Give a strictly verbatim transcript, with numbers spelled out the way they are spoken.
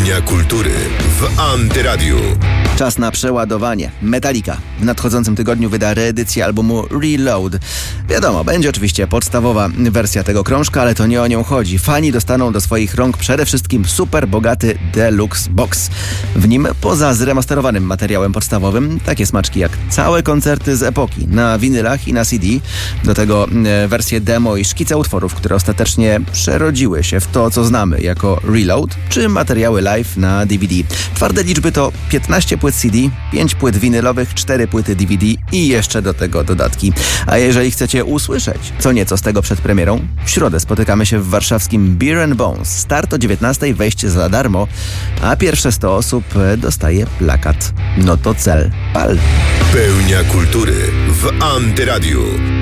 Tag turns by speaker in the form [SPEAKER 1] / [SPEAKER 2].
[SPEAKER 1] Pełnia kultury w Antyradiu.
[SPEAKER 2] Czas na przeładowanie. Metallica w nadchodzącym tygodniu wyda reedycję albumu Reload. Wiadomo, będzie oczywiście podstawowa wersja tego krążka, ale to nie o nią chodzi. Fani dostaną do swoich rąk przede wszystkim super bogaty Deluxe Box. W nim, poza zremasterowanym materiałem podstawowym, takie smaczki jak całe koncerty z epoki na winylach i na C D. Do tego e, wersje demo i szkice utworów, które ostatecznie przerodziły się w to, co znamy jako Reload, czy materiały live na D V D. Twarde liczby to piętnaście płyt C D, pięć płyt winylowych, cztery płyty D V D i jeszcze do tego dodatki. A jeżeli chcecie usłyszeć co nieco z tego przed premierą, w środę spotykamy się w warszawskim Beer and Bones. Start o dziewiętnastej, wejście za darmo, a pierwsze sto osób dostaje plakat. No to cel, pal.
[SPEAKER 1] Pełnia kultury w Antyradiu.